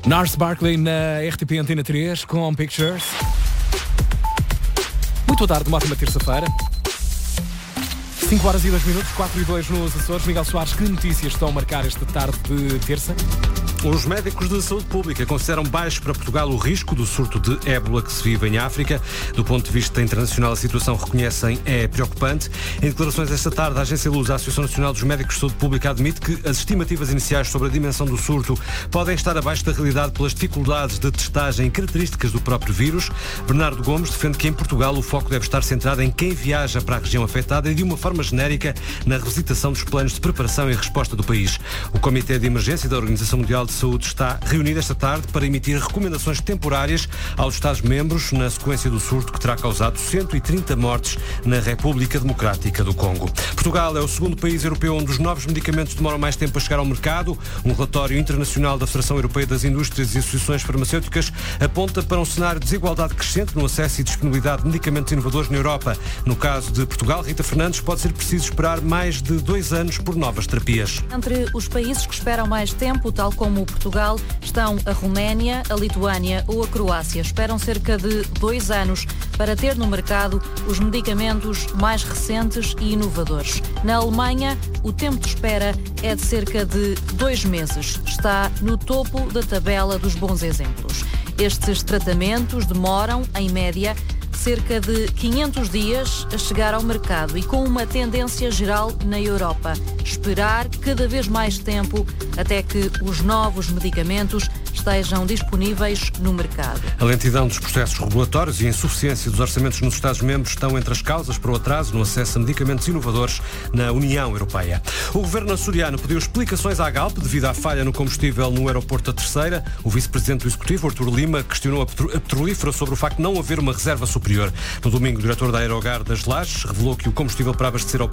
Nars Barkley na RTP Antena 3 com Pictures. Muito boa tarde, uma ótima terça-feira. 5 horas e 2 minutos, 4 e 2 nos Açores. Miguel Soares, que notícias estão a marcar esta tarde de terça? Os médicos de saúde pública consideram baixo para Portugal o risco do surto de ébola que se vive em África. Do ponto de vista internacional, a situação, reconhecem, é preocupante. Em declarações esta tarde, a Agência Luz, a Associação Nacional dos Médicos de Saúde Pública, admite que as estimativas iniciais sobre a dimensão do surto podem estar abaixo da realidade pelas dificuldades de testagem e características do próprio vírus. Bernardo Gomes defende que em Portugal o foco deve estar centrado em quem viaja para a região afetada e, de uma forma genérica, na revisitação dos planos de preparação e resposta do país. O Comitê de Emergência da Organização Mundial de Saúde está reunido esta tarde para emitir recomendações temporárias aos Estados-membros na sequência do surto que terá causado 130 mortes na República Democrática do Congo. Portugal é o segundo país europeu onde os novos medicamentos demoram mais tempo a chegar ao mercado. Um relatório internacional da Federação Europeia das Indústrias e Associações Farmacêuticas aponta para um cenário de desigualdade crescente no acesso e disponibilidade de medicamentos inovadores na Europa. No caso de Portugal, Rita Fernandes, pode ser preciso esperar mais de 2 anos por novas terapias. Entre os países que esperam mais tempo, tal como Portugal, estão a Roménia, a Lituânia ou a Croácia. Esperam cerca de 2 anos para ter no mercado os medicamentos mais recentes e inovadores. Na Alemanha, o tempo de espera é de cerca de 2 meses. Está no topo da tabela dos bons exemplos. Estes tratamentos demoram, em média, cerca de 500 dias a chegar ao mercado e com uma tendência geral na Europa. Esperar cada vez mais tempo até que os novos medicamentos estejam disponíveis no mercado. A lentidão dos processos regulatórios e a insuficiência dos orçamentos nos Estados-membros estão entre as causas para o atraso no acesso a medicamentos inovadores na União Europeia. O governo açoriano pediu explicações à Galp devido à falha no combustível no aeroporto da Terceira. O vice-presidente do Executivo, Artur Lima, questionou a petrolífera sobre o facto de não haver uma reserva superior. No domingo, o diretor da Aerogar das Lajes revelou que o combustível para abastecer ao